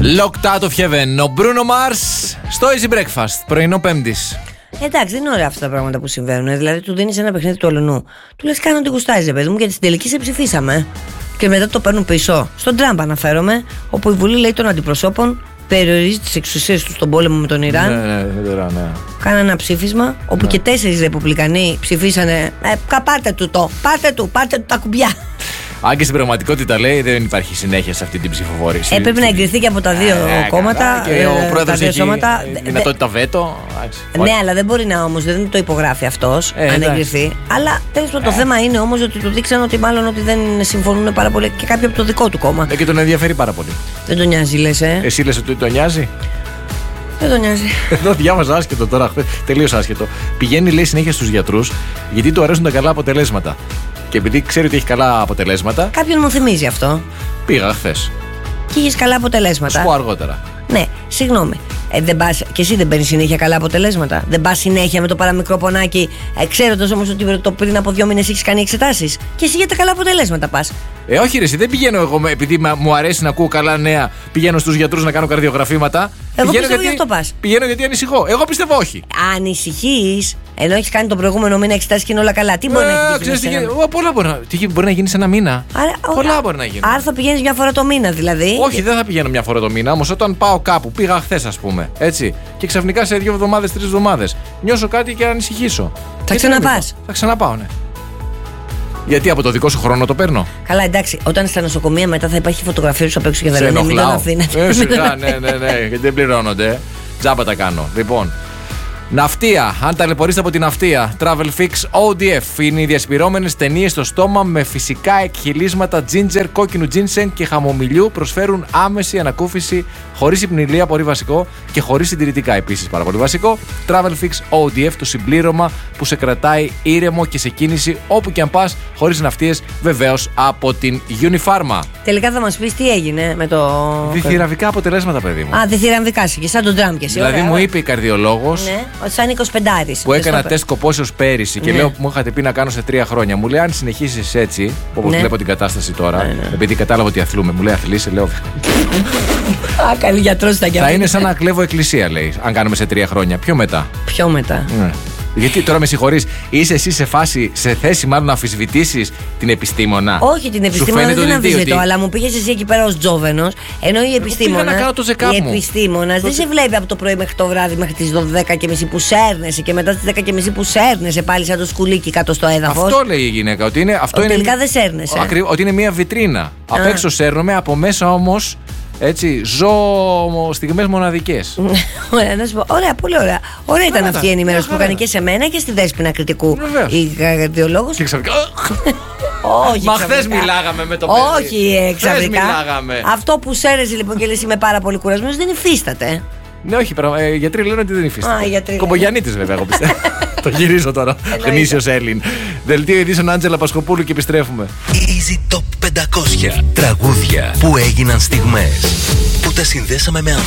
Locked Out of Heaven. Ο Bruno Mars στο Easy Breakfast, πρωινό Πέμπτης. Εντάξει, δεν είναι ωραία αυτά τα πράγματα που συμβαίνουν. Δηλαδή, του δίνεις ένα παιχνίδι του ολονού. Του λες: κάνω ό,τι γουστάζει, παιδί μου, γιατί στην τελική σε ψηφίσαμε. Και μετά το παίρνουν πίσω. Στον Τραμπ αναφέρομαι, όπου η Βουλή λέει των αντιπροσώπων περιορίζει τις εξουσίες του στον πόλεμο με τον Ιράν. Ναι. Κάνανε ένα ψήφισμα όπου και 4 ρεπουμπλικανοί ψηφίσανε. Πάρτε του τα κουμπιά. Αν και στην πραγματικότητα λέει δεν υπάρχει συνέχεια σε αυτή την ψηφοφορία. Πρέπει να εγκριθεί και από τα δύο κόμματα. Και ο πρόεδρος έχει δυνατότητα βέτο. Ναι, αλλά δεν μπορεί να όμως, δεν το υπογράφει αυτός αν εγκριθεί. Αλλά τέλος πάντων το θέμα είναι όμως ότι του δείξαν ότι μάλλον ότι δεν συμφωνούν πάρα πολύ και κάποιοι από το δικό του κόμμα. Και τον ενδιαφέρει πάρα πολύ. Δεν τον νοιάζει, λες, Εσύ λες ότι τον νοιάζει? Δεν τον νοιάζει. Εδώ διάβαζα άσχετο τώρα, τελείως άσχετο. Πηγαίνει, λέει, συνέχεια στους γιατρούς γιατί του αρέσουν τα καλά αποτελέσματα. Και επειδή ξέρει ότι έχει καλά αποτελέσματα. Κάποιον μου θυμίζει αυτό. Πήγα χθες. Και είχες καλά αποτελέσματα. Σου πω αργότερα. Ναι, συγγνώμη. Δεν πας, και εσύ δεν παίρνεις συνέχεια καλά αποτελέσματα. Δεν πας συνέχεια με το παραμικρό πονάκι, ξέροντας όμως ότι το πριν από 2 μήνες έχεις κάνει εξετάσεις. Και εσύ για τα καλά αποτελέσματα πας. Όχι, ρε, εσύ δεν πηγαίνω εγώ επειδή μου αρέσει να ακούω καλά νέα. Πηγαίνω στους γιατρούς να κάνω καρδιογραφήματα. Εγώ πιστεύω γι' αυτό πας. Πηγαίνω γιατί ανησυχώ. Εγώ πιστεύω όχι. Ανησυχείς, ενώ έχεις κάνει τον προηγούμενο μήνα εξετάσεις και είναι όλα καλά. Τι μπορεί να γίνει? Πολλά μπορεί να γίνει σε ένα μήνα. Πολλά μπορεί να γίνει. Άρα θα πηγαίνεις μια φορά το μήνα δηλαδή. Όχι, δεν θα πηγαίνω μια φορά το μήνα. Όμως όταν πάω κάπου, πήγα χθες ας πούμε. Έτσι. Και ξαφνικά σε 2 εβδομάδες, 3 εβδομάδες νιώσω κάτι και ανησυχήσω. Θα ξαναπάς? Θα ξαναπάω, ναι. Γιατί από το δικό σου χρόνο το παίρνω. Καλά, εντάξει. Όταν στα νοσοκομεία μετά θα υπάρχει φωτογραφία σου απ' έξω και θα λένε μην τον αφήνετε. Ναι, γιατί δεν πληρώνονται. Τζάμπα τα κάνω. Λοιπόν. Ναυτία. Αν ταλαιπωρήσετε από την ναυτία. Travel Fix ODF. Είναι οι διασπυρώμενες ταινίες στο στόμα με φυσικά εκχυλίσματα ginger, κόκκινου ginseng και χαμομηλιού. Προσφέρουν άμεση ανακούφιση χωρίς υπνηλία, πολύ βασικό, και χωρίς συντηρητικά επίσης, πάρα πολύ βασικό. Travel Fix ODF, το συμπλήρωμα που σε κρατάει ήρεμο και σε κίνηση όπου και αν πας, χωρίς ναυτίες, βεβαίως από την Unifarma. Τελικά θα μας πεις τι έγινε με το. Διθυραμβικά αποτελέσματα, παιδί μου. Διθυραμβικά, και σαν τον Τραμπ και εσύ. Δηλαδή μου είπε η καρδιολόγος. Ναι. Σαν 25άρης. Που έκανα τεστ κοπόσεως πέρυσι και λέω που μου είχατε πει να κάνω σε 3 χρόνια. Μου λέει αν συνεχίσεις έτσι, όπως βλέπω την κατάσταση τώρα, επειδή κατάλαβα ότι αθλούμε, μου λέει αθλείσαι, λέω. Καλή γιατρός ήταν κι αυτό. Θα είναι σαν να κλέβω εκκλησία, λέει, αν κάνουμε σε 3 χρόνια. Πιο μετά. Πιο μετά. Ναι. Γιατί τώρα με συγχωρείς, είσαι εσύ σε θέση μάλλον να αμφισβητήσεις την επιστήμονα? Όχι, την επιστήμονα δεν αμφισβητώ, αλλά μου πήγες εσύ εκεί πέρα ως τζόβενος. Ενώ η επιστήμονα δεν σε βλέπει από το πρωί μέχρι το βράδυ, μέχρι τις 12:30 που σέρνεσαι και μετά στις 10:30 που σέρνεσαι πάλι σαν το σκουλίκι κάτω στο έδαφος. Αυτό λέει η γυναίκα, ότι είναι. Τελικά δεν σέρνεσαι. Ότι είναι μια βιτρίνα. Απ' έξω σέρνομαι, από μέσα όμως. Έτσι, ζω στιγμές μοναδικές. Ωραία, να σου πω. Ωραία, πολύ ωραία. Ωραία ήταν αυτή η ενημέρωση που έκανε και σε μένα και στη Δέσποινα Κρητικού. Η καρδιολόγος. Και ξαφνικά. Όχι. Μα χθες μιλάγαμε με το παιδί. Όχι, ξαφνικά. Αυτό που σέρνεσαι λοιπόν και λες είμαι πάρα πολύ κουρασμένος δεν υφίσταται. Ναι, όχι, οι γιατροί λένε ότι δεν υφίσταται. Κομπογιαννίτης βέβαια, εγώ πιστεύω. Το γυρίζω τώρα. Γνήσιος Έλλην. Δελτίο ειδήσεων Άντζελα Πασχοπούλου και επιστρέφουμε. Easy Top 500 τραγούδια που έγιναν στιγμές, που τα συνδέσαμε με